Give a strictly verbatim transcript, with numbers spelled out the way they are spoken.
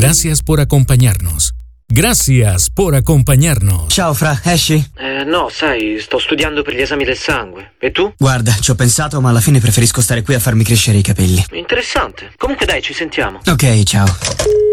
Gracias por acompañarnos. Gracias por acompañarnos. Ciao Fra, esci? Eh, no, sai, sto studiando per gli esami del sangue. E tu? Guarda, ci ho pensato, ma alla fine preferisco stare qui a farmi crescere i capelli. Interessante. Comunque dai, ci sentiamo. Ok, ciao.